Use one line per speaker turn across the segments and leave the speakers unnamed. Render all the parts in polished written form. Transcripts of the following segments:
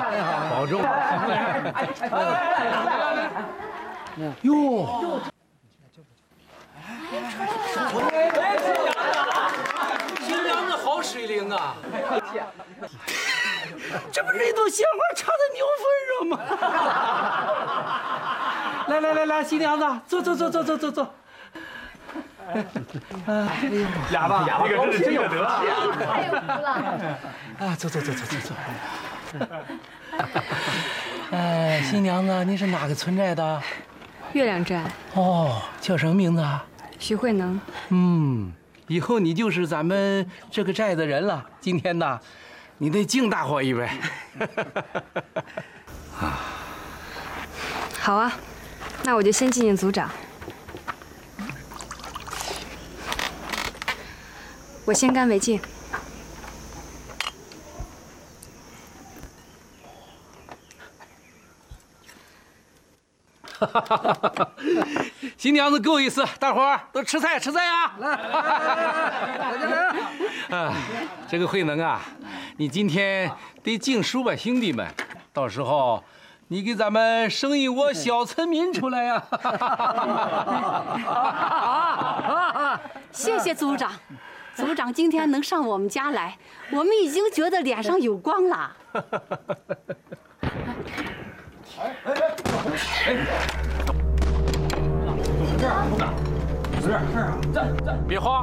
保重。哟。 新娘子好水灵啊！这不是一朵鲜花插在牛粪上吗？来，新娘子，坐。
哑巴，这个真是积了德。
太有福了！
啊，坐。新娘子，你是哪个村寨的？
月亮寨。
哦，叫什么名字啊？
徐慧能。
以后你就是咱们这个寨的人了。今天呢，你得敬大伙一杯。
好啊，那我就先敬组长。我先干为敬。
新娘子够意思，大伙儿都吃菜啊！来，这个慧能啊，你今天得敬书吧，兄弟们，到时候你给咱们生一窝小村民出来呀！
谢谢组长，组长今天能上我们家来，我们已经觉得脸上有光了。
别慌！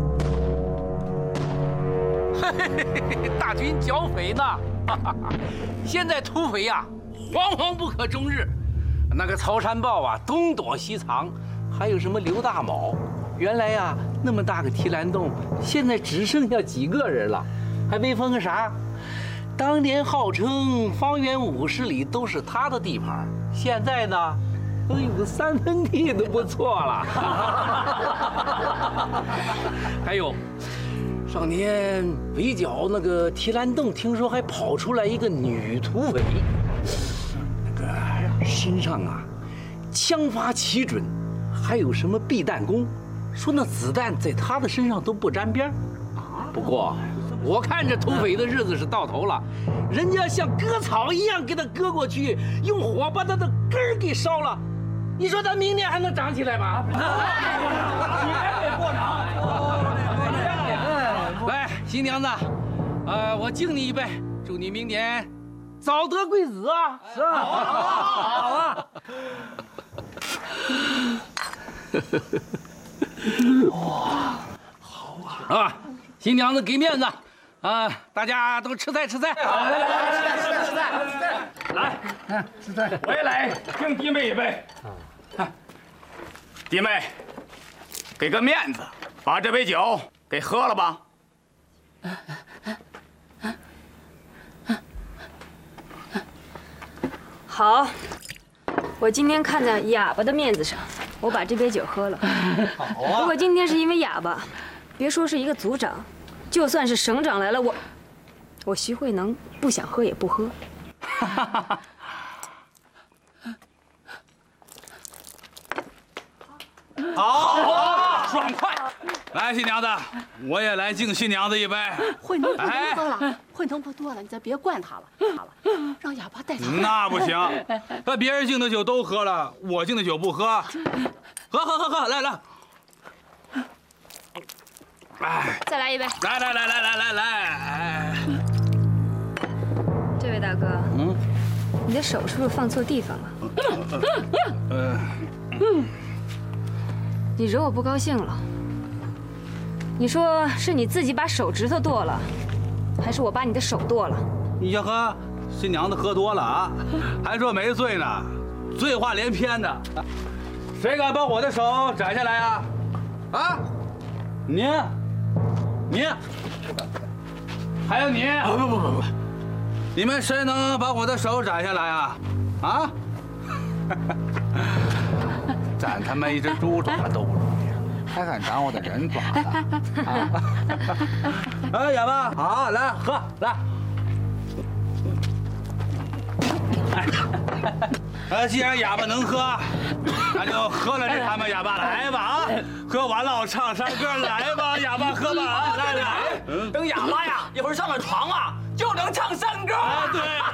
大军剿匪呢！现在土匪呀，惶惶不可终日。那个曹山豹啊，东躲西藏，还有什么刘大卯，原来呀那么大个提篮洞，现在只剩下几个人了，还威风个啥？当年号称方圆50里都是他的地盘，现在呢？ 都有个3分地都不错了。还有，上年围剿那个提篮洞，听说还跑出来一个女土匪，那个身上啊，枪法奇准，还有什么避弹弓，说那子弹在她的身上都不沾边。不过，我看这土匪的日子是到头了，人家像割草一样给他割过去，用火把他的根儿给烧了。 你说咱明年还能长起来吗？来，新娘子，我敬你一杯，祝你明年早得贵子啊！是啊，好啊。哇，好啊！新娘子给面子啊，大家都吃菜。
来，吃菜。来，吃菜。我也来敬弟妹一杯。 弟妹，给个面子，把这杯酒给喝了吧。
好，我今天看在哑巴的面子上，我把这杯酒喝了。
好啊！
如果今天是因为哑巴，别说是一个组长，就算是省长来了，我徐慧能不想喝也不喝。
好，爽快！来，新娘子，我也来敬新娘子一杯。
慧能不多了，慧能不多了，你再别惯他了，让哑巴带他。
那不行，把别人敬的酒都喝了，我敬的酒不喝。喝，来。哎，
再来一杯。
来。
这位大哥，你的手是不是放错地方了？你惹我不高兴了。你说是你自己把手指头剁了，还是我把你的手剁了？
你先喝，新娘子喝多了啊，还说没醉呢，醉话连篇的。谁敢把我的手摘下来呀？啊，你，还有你，不，你们谁能把我的手摘下来啊？啊？咱他妈一只猪爪都不容易，还敢长我的人爪子？哎，哑巴，好，来喝，来。既然哑巴能喝，那就喝了这他妈哑巴来吧啊！喝完了我唱山歌来吧，哑巴喝吧，来。
等哑巴呀，一会儿上了床啊，就能唱山歌。
对。